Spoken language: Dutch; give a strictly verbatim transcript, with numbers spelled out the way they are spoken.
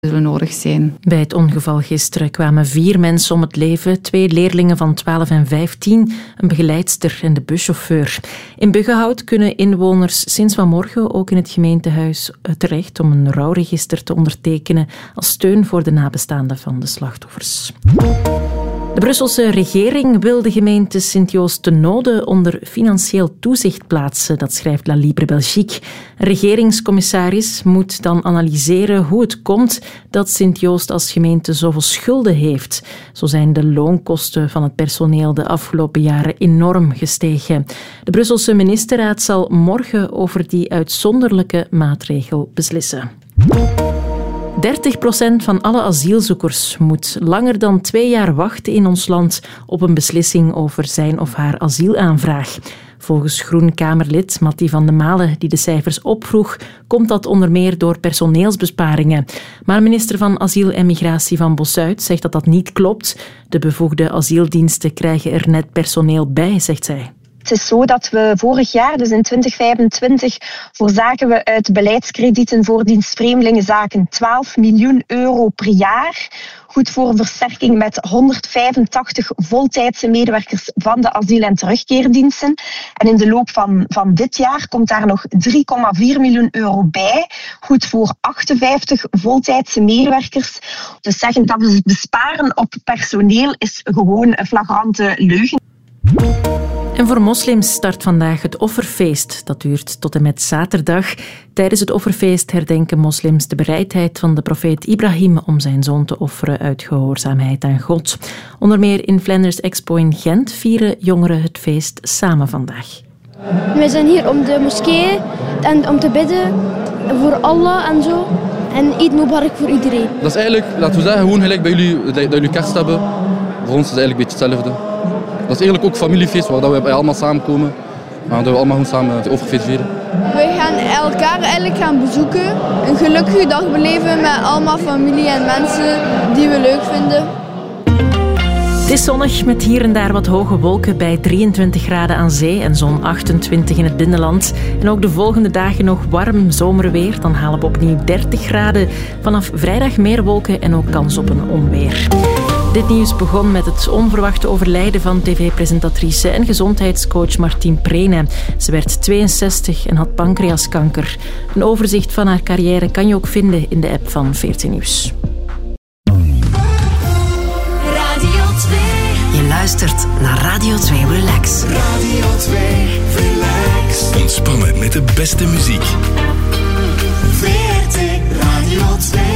zullen nodig zijn. Bij het ongeval gisteren kwamen vier mensen om het leven. Twee leerlingen van twaalf en vijftien, een begeleidster en de buschauffeur. In Buggenhout kunnen inwoners sinds vanmorgen ook in het gemeentehuis terecht om een rouwregister te ondertekenen als steun voor de nabestaanden van de slachtoffers. De Brusselse regering wil de gemeente Sint-Joost-de-Noode onder financieel toezicht plaatsen, dat schrijft La Libre Belgique. Een regeringscommissaris moet dan analyseren hoe het komt dat Sint-Joost als gemeente zoveel schulden heeft. Zo zijn de loonkosten van het personeel de afgelopen jaren enorm gestegen. De Brusselse ministerraad zal morgen over die uitzonderlijke maatregel beslissen. dertig procent van alle asielzoekers moet langer dan twee jaar wachten in ons land op een beslissing over zijn of haar asielaanvraag. Volgens Groen-Kamerlid Mattie van de Malen, die de cijfers opvroeg, komt dat onder meer door personeelsbesparingen. Maar minister van Asiel en Migratie van Bosuit zegt dat dat niet klopt. De bevoegde asieldiensten krijgen er net personeel bij, zegt zij. Het is zo dat we vorig jaar, dus in twintig vijfentwintig, voorzagen we uit beleidskredieten voor dienstvreemdelingenzaken twaalf miljoen euro per jaar. Goed voor een versterking met honderdvijfentachtig voltijdse medewerkers van de asiel- en terugkeerdiensten. En in de loop van, van dit jaar komt daar nog drie komma vier miljoen euro bij. Goed voor achtenvijftig voltijdse medewerkers. Dus zeggen dat we besparen op personeel is gewoon een flagrante leugen. En voor moslims start vandaag het offerfeest. Dat duurt tot en met zaterdag. Tijdens het offerfeest herdenken moslims de bereidheid van de profeet Ibrahim om zijn zoon te offeren uit gehoorzaamheid aan God. Onder meer in Flanders Expo in Gent vieren jongeren het feest samen vandaag. Wij zijn hier om de moskee en om te bidden voor Allah en zo. En Eid Mubarak voor iedereen. Dat is eigenlijk, laten we zeggen, gewoon gelijk bij jullie, dat jullie kerst hebben. Voor ons is het eigenlijk een beetje hetzelfde. Dat is eigenlijk ook een familiefeest waar we allemaal samenkomen. En dat we allemaal samen het offerfeest vieren. We gaan elkaar eigenlijk gaan bezoeken. Een gelukkige dag beleven met allemaal familie en mensen die we leuk vinden. Het is zonnig met hier en daar wat hoge wolken bij drieëntwintig graden aan zee en zo'n achtentwintig in het binnenland. En ook de volgende dagen nog warm zomerweer. Dan halen we opnieuw dertig graden. Vanaf vrijdag meer wolken en ook kans op een onweer. Dit nieuws begon met het onverwachte overlijden van tv-presentatrice en gezondheidscoach Martien Prene. Ze werd tweeënzestig en had pancreaskanker. Een overzicht van haar carrière kan je ook vinden in de app van veertien Nieuws. Radio twee. Je luistert naar Radio twee Relax. Radio twee Relax. Ontspannen met de beste muziek. V R T Radio twee.